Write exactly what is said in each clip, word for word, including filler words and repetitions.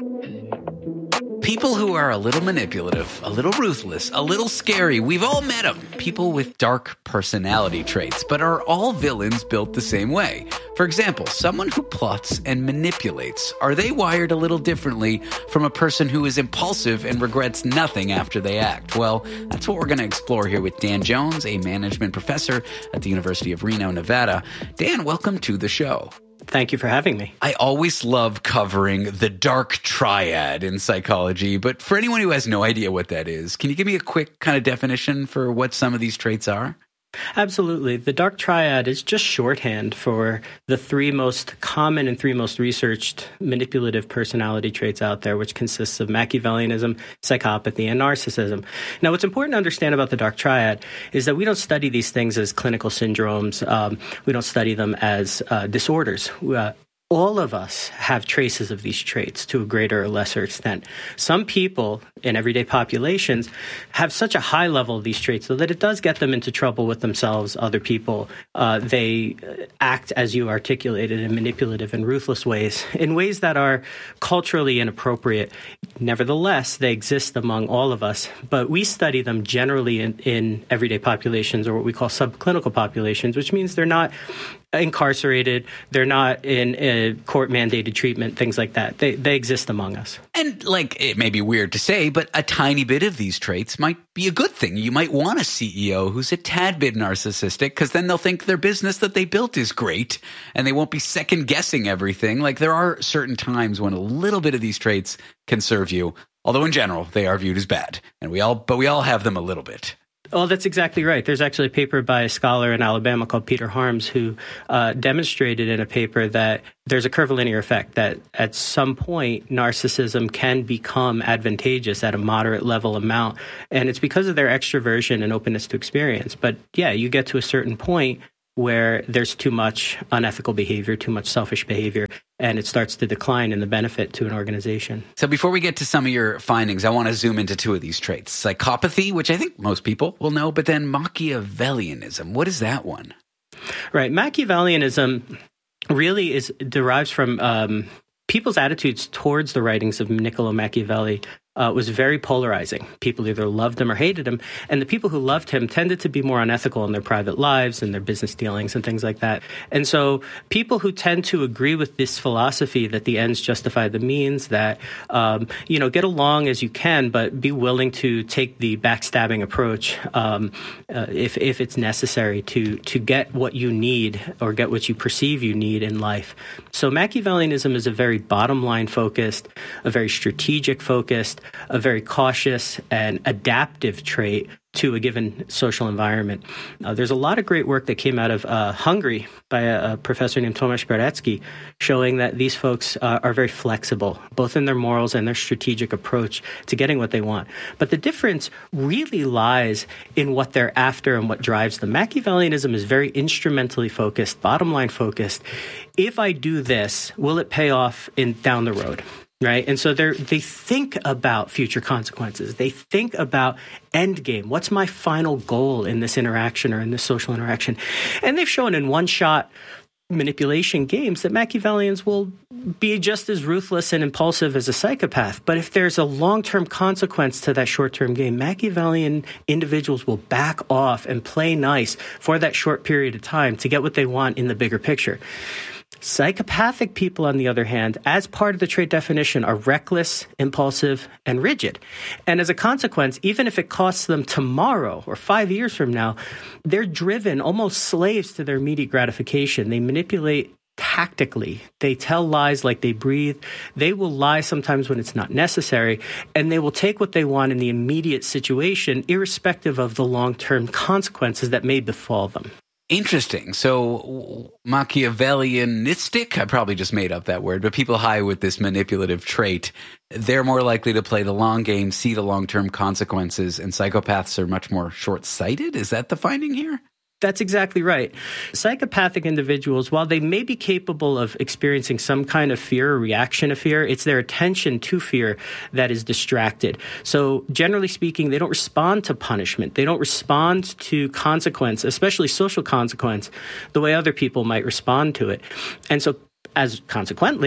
People who are a little manipulative, a little ruthless, a little scary. We've all met them. People with dark personality traits, but are all villains built the same way? For example, someone who plots and manipulates. Are they wired a little differently from a person who is impulsive and regrets nothing after they act? Well, that's what we're going to explore here with Dan Jones, a management professor at the University of Reno, Nevada. Dan, welcome to the show. Thank you for having me. I always love covering the dark triad in psychology, but for anyone who has no idea what that is, can you give me a quick kind of definition for what some of these traits are? Absolutely. The dark triad is just shorthand for the three most common and three most researched manipulative personality traits out there, which consists of Machiavellianism, psychopathy, and narcissism. Now, what's important to understand about the dark triad is that we don't study these things as clinical syndromes. Um, we don't study them as uh, disorders. Uh, All of us have traces of these traits to a greater or lesser extent. Some people in everyday populations have such a high level of these traits so that it does get them into trouble with themselves, other people. Uh, they act, as you articulated, in manipulative and ruthless ways, in ways that are culturally inappropriate. Nevertheless, they exist among all of us, but we study them generally in, in everyday populations, or what we call subclinical populations, which means they're not incarcerated, they're not in uh, court-mandated treatment, things like that. They they exist among us. And, like, it may be weird to say, but a tiny bit of these traits might be a good thing. You might want a C E O who's a tad bit narcissistic, because then they'll think their business that they built is great, and they won't be second-guessing everything. Like, there are certain times when a little bit of these traits can serve you, although in general, they are viewed as bad. And we all, but we all have them a little bit. Oh, that's exactly right. There's actually a paper by a scholar in Alabama called Peter Harms who uh, demonstrated in a paper that there's a curvilinear effect, that at some point narcissism can become advantageous at a moderate level amount. And it's because of their extroversion and openness to experience. But yeah, you get to a certain point where there's too much unethical behavior, too much selfish behavior, and it starts to decline in the benefit to an organization. So before we get to some of your findings, I want to zoom into two of these traits. Psychopathy, which I think most people will know, but then Machiavellianism. What is that one? Right. Machiavellianism really is derives from um, people's attitudes towards the writings of Niccolo Machiavelli. Uh, was very polarizing. People either loved him or hated him, and the people who loved him tended to be more unethical in their private lives and their business dealings and things like that. And so people who tend to agree with this philosophy that the ends justify the means, that, um, you know, get along as you can, but be willing to take the backstabbing approach um, uh, if, if it's necessary to, to get what you need or get what you perceive you need in life. So Machiavellianism is a very bottom line focused, a very strategic focused, a very cautious and adaptive trait to a given social environment. Uh, there's a lot of great work that came out of uh, Hungary by a, a professor named Tomasz Berecki showing that these folks uh, are very flexible, both in their morals and their strategic approach to getting what they want. But the difference really lies in what they're after and what drives them. Machiavellianism is very instrumentally focused, bottom line focused. If I do this, will it pay off in down the road? Right. And so they they think about future consequences. They think about end game. What's my final goal in this interaction or in this social interaction? And they've shown in one-shot manipulation games that Machiavellians will be just as ruthless and impulsive as a psychopath. But if there's a long-term consequence to that short-term game, Machiavellian individuals will back off and play nice for that short period of time to get what they want in the bigger picture. Psychopathic people, on the other hand, as part of the trait definition, are reckless, impulsive, and rigid. And as a consequence, even if it costs them tomorrow or five years from now, they're driven, almost slaves to their immediate gratification. They manipulate tactically. They tell lies like they breathe. They will lie sometimes when it's not necessary, and they will take what they want in the immediate situation, irrespective of the long-term consequences that may befall them. Interesting. So Machiavellianistic, I probably just made up that word, but people high with this manipulative trait, they're more likely to play the long game, see the long-term consequences, and psychopaths are much more short-sighted? Is that the finding here? That's exactly right. Psychopathic individuals, while they may be capable of experiencing some kind of fear or reaction to fear, it's their attention to fear that is distracted. So generally speaking, they don't respond to punishment. They don't respond to consequence, especially social consequence, the way other people might respond to it. And so as consequently,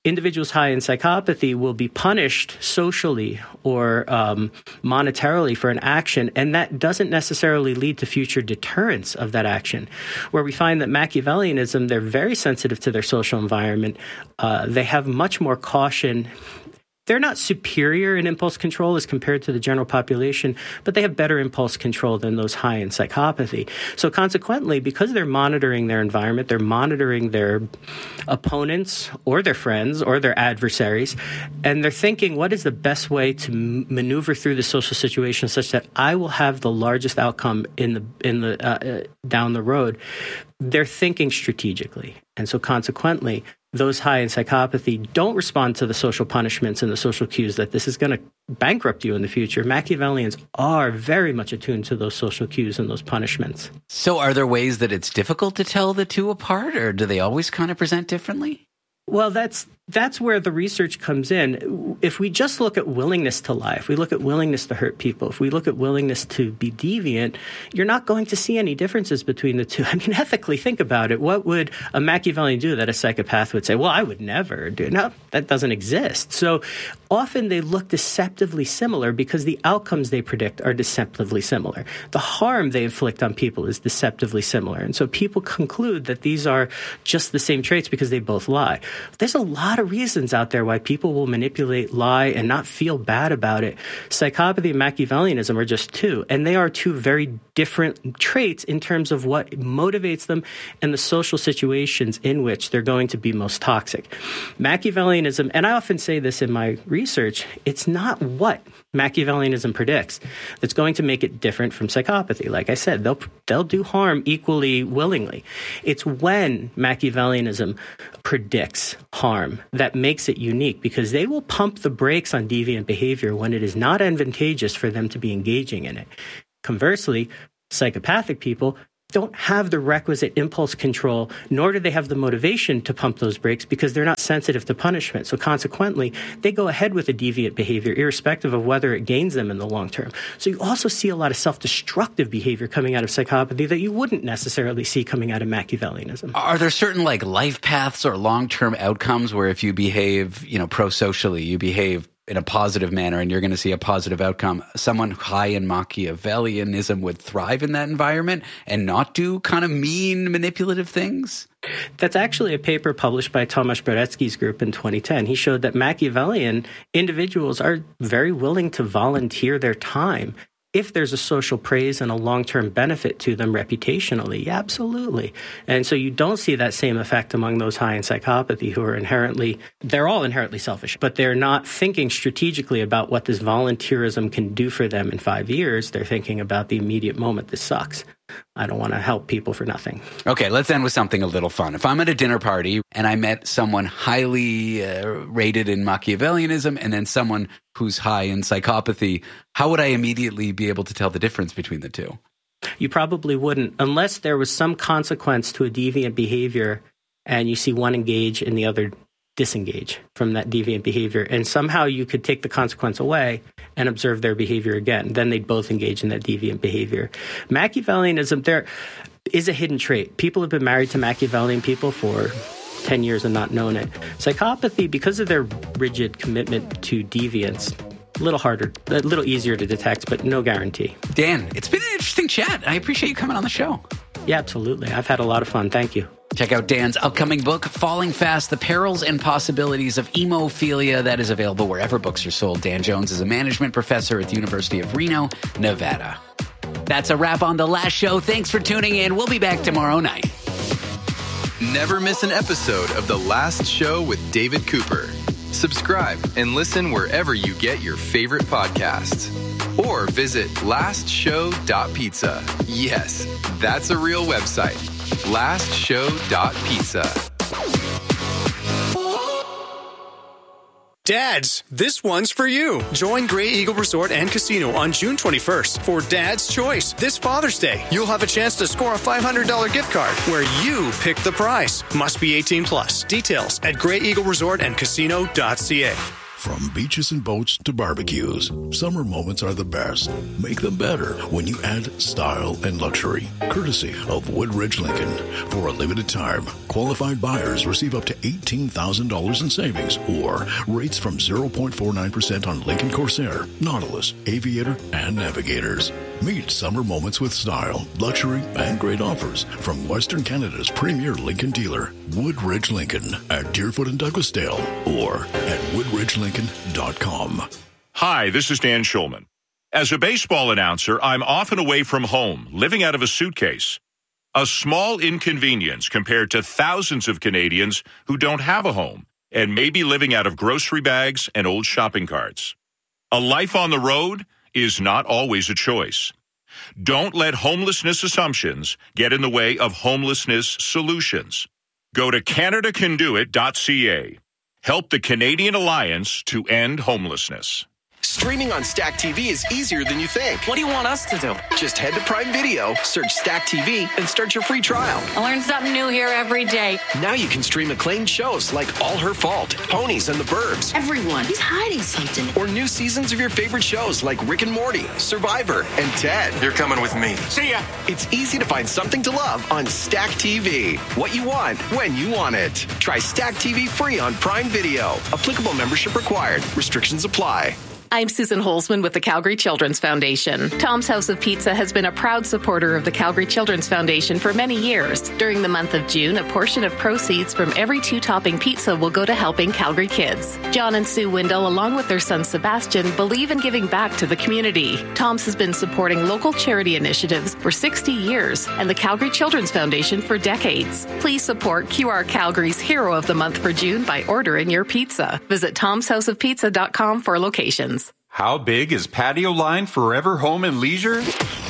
individuals high in psychopathy will be punished socially or um, monetarily for an action, and that doesn't necessarily lead to future deterrence of that action. Where we find that Machiavellianism, they're very sensitive to their social environment. Uh, they have much more caution. They're not superior in impulse control as compared to the general population, but they have better impulse control than those high in psychopathy. So consequently, because they're monitoring their environment, they're monitoring their opponents or their friends or their adversaries, and they're thinking, what is the best way to m- maneuver through the social situation such that I will have the largest outcome in the in the uh, uh, down the road? They're thinking strategically. And so consequently, those high in psychopathy don't respond to the social punishments and the social cues that this is going to bankrupt you in the future. Machiavellians are very much attuned to those social cues and those punishments. So are there ways that it's difficult to tell the two apart, or do they always kind of present differently? Well, that's that's where the research comes in. If we just look at willingness to lie, if we look at willingness to hurt people, if we look at willingness to be deviant, you're not going to see any differences between the two. I mean, ethically, think about it. What would a Machiavellian do that a psychopath would say, well, I would never do? No, that doesn't exist. So often they look deceptively similar because the outcomes they predict are deceptively similar. The harm they inflict on people is deceptively similar. And so people conclude that these are just the same traits because they both lie. There's a lot of reasons out there why people will manipulate, lie, and not feel bad about it. Psychopathy and Machiavellianism are just two, and they are two very different traits in terms of what motivates them and the social situations in which they're going to be most toxic. Machiavellianism, and I often say this in my research, it's not what Machiavellianism predicts that's going to make it different from psychopathy. Like I said, they'll they'll do harm equally willingly. It's when Machiavellianism predicts harm that makes it unique, because they will pump the brakes on deviant behavior when it is not advantageous for them to be engaging in it. Conversely, psychopathic people don't have the requisite impulse control, nor do they have the motivation to pump those brakes because they're not sensitive to punishment. So consequently, they go ahead with the deviant behavior irrespective of whether it gains them in the long term. So you also see a lot of self-destructive behavior coming out of psychopathy that you wouldn't necessarily see coming out of Machiavellianism. Are there certain like life paths or long-term outcomes where if you behave, you know, pro-socially, you behave in a positive manner and you're going to see a positive outcome? Someone high in Machiavellianism would thrive in that environment and not do kind of mean, manipulative things? That's actually a paper published by Tomasz Beretsky's group in twenty ten. He showed that Machiavellian individuals are very willing to volunteer their time if there's a social praise and a long-term benefit to them reputationally. Yeah, absolutely. And so you don't see that same effect among those high in psychopathy who are inherently, they're all inherently selfish, but they're not thinking strategically about what this volunteerism can do for them in five years. They're thinking about the immediate moment. This sucks. I don't want to help people for nothing. Okay, let's end with something a little fun. If I'm at a dinner party and I met someone highly uh, rated in Machiavellianism and then someone who's high in psychopathy, how would I immediately be able to tell the difference between the two? You probably wouldn't, unless there was some consequence to a deviant behavior and you see one engage and the other disengage from that deviant behavior. And somehow you could take the consequence away and observe their behavior again. Then they'd both engage in that deviant behavior. Machiavellianism, there is a hidden trait. People have been married to Machiavellian people for ten years and not known it. Psychopathy, because of their rigid commitment to deviance, a little harder, a little easier to detect, but no guarantee. Dan, it's been an interesting chat. I appreciate you coming on the show. Yeah, absolutely. I've had a lot of fun. Thank you. Check out Dan's upcoming book, Falling Fast, The Perils and Possibilities of Emophilia. That is available wherever books are sold. Dan Jones is a management professor at the University of Reno, Nevada. That's a wrap on The Last Show. Thanks for tuning in. We'll be back tomorrow night. Never miss an episode of The Last Show with David Cooper. Subscribe and listen wherever you get your favorite podcasts. Or visit last show dot pizza. Yes, that's a real website. last show dot pizza. Dads, this one's for you. Join Grey Eagle Resort and Casino on June twenty-first for Dad's Choice. This Father's Day, you'll have a chance to score a five hundred dollars gift card where you pick the prize. Must be eighteen plus. Details at gray eagle resort and casino dot c a. From beaches and boats to barbecues, summer moments are the best. Make them better when you add style and luxury. Courtesy of Woodridge Lincoln. For a limited time, qualified buyers receive up to eighteen thousand dollars in savings or rates from zero point four nine percent on Lincoln Corsair, Nautilus, Aviator, and Navigators. Meet summer moments with style, luxury, and great offers from Western Canada's premier Lincoln dealer, Woodridge Lincoln, at Deerfoot and Douglasdale, or at woodridge lincoln dot com. Hi, this is Dan Schulman. As a baseball announcer, I'm often away from home, living out of a suitcase. A small inconvenience compared to thousands of Canadians who don't have a home and may be living out of grocery bags and old shopping carts. A life on the road is not always a choice. Don't let homelessness assumptions get in the way of homelessness solutions. Go to canada can do it dot c a. Help the Canadian Alliance to end homelessness. Streaming on Stack T V is easier than you think. What do you want us to do? Just head to Prime Video, search Stack T V, and start your free trial. I learn something new here every day. Now you can stream acclaimed shows like All Her Fault, Ponies and the Burbs. Everyone, he's hiding something. Or new seasons of your favorite shows like Rick and Morty, Survivor, and Ted. You're coming with me. See ya! It's easy to find something to love on Stack T V. What you want, when you want it. Try Stack T V free on Prime Video. Applicable membership required. Restrictions apply. I'm Susan Holzman with the Calgary Children's Foundation. Tom's House of Pizza has been a proud supporter of the Calgary Children's Foundation for many years. During the month of June, a portion of proceeds from every two-topping pizza will go to helping Calgary kids. John and Sue Windle, along with their son Sebastian, believe in giving back to the community. Tom's has been supporting local charity initiatives for sixty years and the Calgary Children's Foundation for decades. Please support Q R Calgary's Hero of the Month for June by ordering your pizza. Visit toms house of pizza dot com for locations. How big is Patio Line Forever Home and Leisure?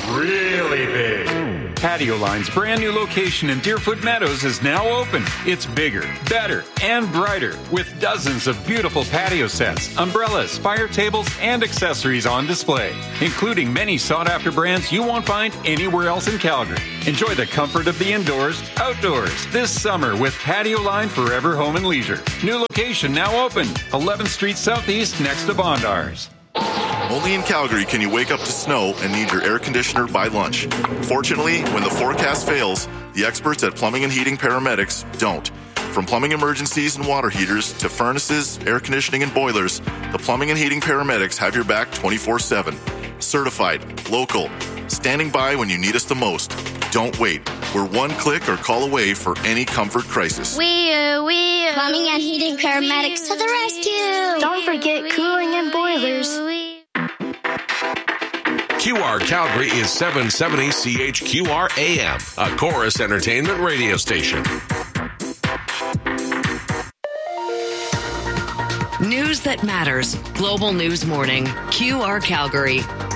Really big. Patio Line's brand new location in Deerfoot Meadows is now open. It's bigger, better, and brighter with dozens of beautiful patio sets, umbrellas, fire tables, and accessories on display, including many sought-after brands you won't find anywhere else in Calgary. Enjoy the comfort of the indoors, outdoors this summer with Patio Line Forever Home and Leisure. New location now open, eleventh Street Southeast next to Bondars. Only in Calgary can you wake up to snow and need your air conditioner by lunch. Fortunately, when the forecast fails, the experts at Plumbing and Heating Paramedics don't. From plumbing emergencies and water heaters to furnaces, air conditioning, and boilers, the Plumbing and Heating Paramedics have your back twenty-four seven. Certified, local, standing by when you need us the most. Don't wait. We're one click or call away for any comfort crisis. We are, we are. Plumbing and Heating Paramedics to the rescue. Don't forget cooling and boilers. Q R Calgary is seven seventy C H Q R A M, a Chorus Entertainment radio station. News that matters. Global News Morning. Q R Calgary.